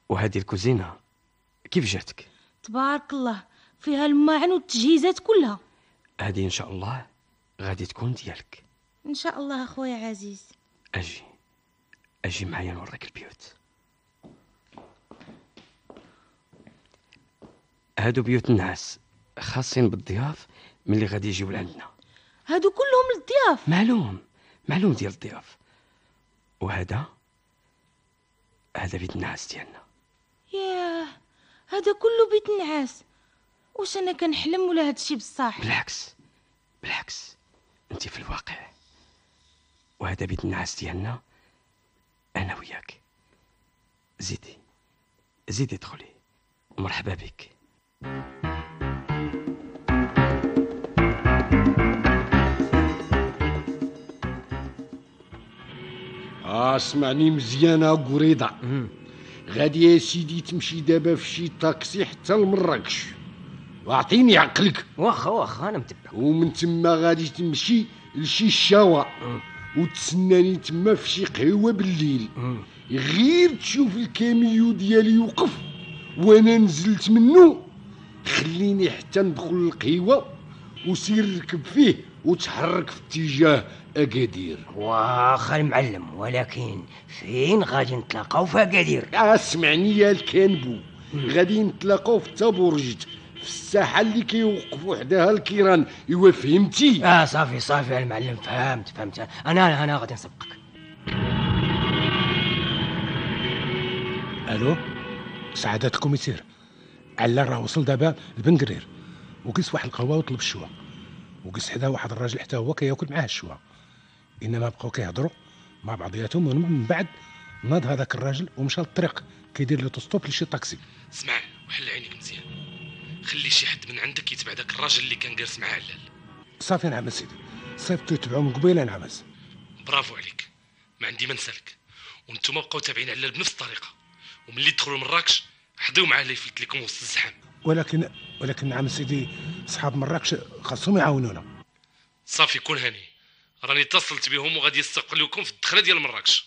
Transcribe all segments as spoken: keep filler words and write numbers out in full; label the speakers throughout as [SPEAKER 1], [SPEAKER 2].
[SPEAKER 1] وهذه الكوزينة كيف جاتك؟
[SPEAKER 2] تبارك الله، فيها الماعن والتجهيزات كلها.
[SPEAKER 1] هذه ان شاء الله غادي تكون ديالك
[SPEAKER 2] ان شاء الله اخويا عزيز.
[SPEAKER 1] اجي اجي معايا نوريك البيوت. هادو بيوت النعاس خاصين بالضياف ملي غادي يجيو لعندنا.
[SPEAKER 2] هادو كلهم للضياف؟
[SPEAKER 1] معلوم معلوم ديال الضياف. وهذا هذا بيت النعاس ديالنا.
[SPEAKER 2] ياه، هذا كله بيت النعاس. واش انا كنحلم ولا هادشي بصح؟
[SPEAKER 1] بالعكس بالعكس، انت في الواقع. وهذا بيت النعاس ديالنا انا وياك. زيدي زيدي ادخلي، مرحبا بك.
[SPEAKER 3] اسمعني مزيان قريضه. غادي يا سيدي تمشي دابا في شي طاكسي حتى لمراكش، واعطيني عقلك.
[SPEAKER 4] واخا واخا انا متبع.
[SPEAKER 3] ومن تما غادي تمشي لشي الشوا وتسناني تما في شي قهوه بالليل. غير تشوف الكاميو ديالي يوقف وانا نزلت منه، خليني حتى ندخل القهوه وسير ركب فيه وتحرك في اتجاه اكادير.
[SPEAKER 4] واخا المعلم، ولكن فين غادي نتلاقاو في اكادير؟
[SPEAKER 3] اسمعني يا الكانبو، غادي نتلاقاو في تابورجت في الساحه اللي كيوقفوا حداها الكيران. ايوا فهمتي؟
[SPEAKER 4] اه صافي صافي يا المعلم، فهمت فهمت. انا انا غادي نسبقك.
[SPEAKER 5] الو، سعادة الكوميسير، علا راه وصل دابا لبن قرير وقيس واحد القهوه وطلب الشوا، وقيس حدا واحد الراجل حتى هو كياكل معاه الشوا. انما بقاو كيهضروا مع بعضياتهم، ومن بعد ناض هذاك الراجل ومشى للطريق كيدير لي توستوب لشي طاكسي.
[SPEAKER 1] اسمع وحل عينيك مزيان، خلي شي حد من عندك يتبع داك الراجل اللي كان جالس معاه علال.
[SPEAKER 5] صافي نعم سيدي، صيفطو يتبعو من قبيله نعمس.
[SPEAKER 1] برافو عليك، ما عندي ما نسالك. وانتم بقاو تابعين علال بنفس الطريقه، وملي تدخلوا مراكش حضيو معاه اللي يفلت لكم وسط الزحام.
[SPEAKER 5] ولكن ولكن نعم سيدي، صحاب مراكش خاصهم يعاونونا.
[SPEAKER 1] صافي كون هاني، راني اتصلت بهم وغادي يستقبلوكم في الدخله ديال مراكش.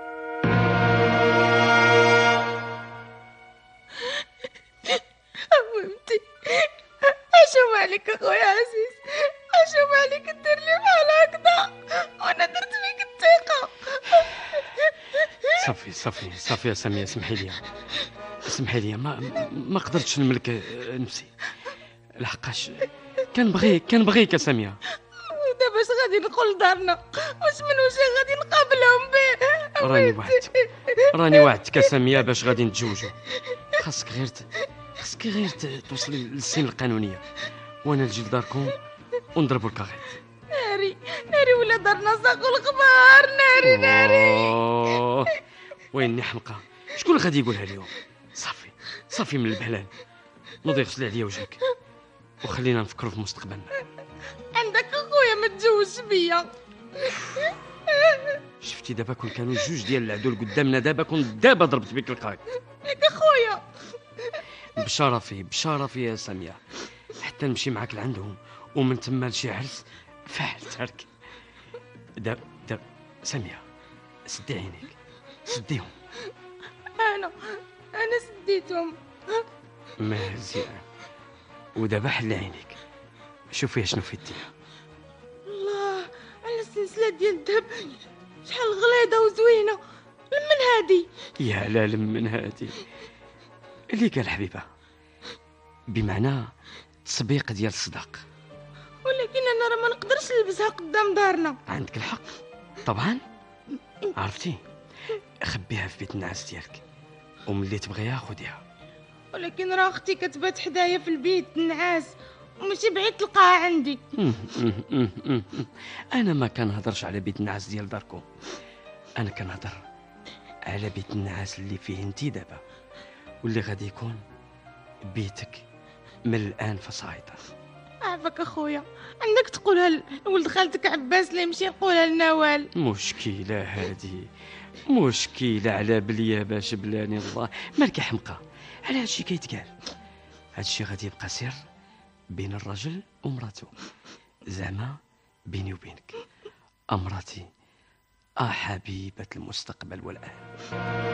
[SPEAKER 2] حبيبتي، اشوف عليك اخويا عزيز، اشوف عليك دير لي بحال هكذا وانا درت فيك الثقه.
[SPEAKER 1] صافي صافي صافي يا ساميه، اسمحي لي اسمحي لي، ما ما قدرتش نملك نفسي، لحقاش كنبغيك كنبغيك يا ساميه.
[SPEAKER 2] ودابا اش غادي ندخل لدارنا؟ واش من واش غادي نقابلهم به؟
[SPEAKER 1] راني وعدتك راني وعدتك يا ساميه باش غادي نتزوجوا. خاصك غير ت... خاصك غير ت... توصلي للسن القانونيه وانا نجي لداركم ونضربوا الكاغيط.
[SPEAKER 2] ناري ناري ولا دارنا ساقوا الخبار. ناري ناري.
[SPEAKER 1] ويني حمقى، شكون غادي يقولها اليوم؟ صافي صافي من البهلال، نوضي غسلي عليا وجهك وخلينا نفكروا في مستقبلنا.
[SPEAKER 2] عندك اخويا ما تجوزش بيا.
[SPEAKER 1] شفتي دابا كون كانوا جوج ديال العدول قدامنا، دابا كنت دابا ضربت بك القاك.
[SPEAKER 2] ياك اخويا
[SPEAKER 1] بشرفي بشرفي يا ساميه، حتى نمشي معاك لعندهم ومن تما لشي عرس فاعل ترك. دابا دابا ساميه سدي عينيك، سديهم.
[SPEAKER 2] انا انا سديتهم.
[SPEAKER 1] مزيان. ودابا حل عينيك، شوفي شنو في يديها.
[SPEAKER 2] الله على السلسله ديال الذهب، شحال غليظه وزوينه. من هادي؟
[SPEAKER 1] يا لا من هادي اللي قال حبيبه، بمعنى تسبيق ديال الصداق.
[SPEAKER 2] ولكن انا راه ما نقدرش نلبسها قدام دارنا.
[SPEAKER 1] عندك الحق طبعا، عرفتي، خبيها في بيت النعاس ديالك وملي تبغيها خديها.
[SPEAKER 2] ولكن راه اختي كتبات حدايا في البيت النعاس وماشي بعيد تلقاها عندي.
[SPEAKER 1] انا ما كنهضرش على بيت النعاس ديال داركم، انا كنهضر على بيت النعاس اللي فيه انتي دابا، واللي غادي يكون بيتك من الان فصاعدا.
[SPEAKER 2] عافاك اخويا، عندك تقولها لولد خالتك عباس اللي يمشي يقولها لنوال.
[SPEAKER 1] مشكله هادي، مشكله على بليا باش بلاني الله. مالك يا حمقى على هادشي كيتقال؟ هادشي غادي يبقى سر بين الرجل ومراته، زعما بيني وبينك، امراتي اه حبيبه المستقبل والان.